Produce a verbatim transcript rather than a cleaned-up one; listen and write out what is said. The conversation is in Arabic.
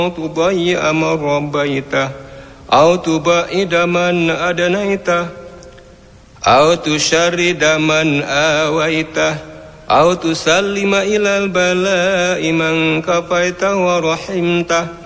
تضيع من ربيته أو تبعد من أدنيته أو تشرد من آويته أو تسلم إلى البلاء من كفيته ورحمته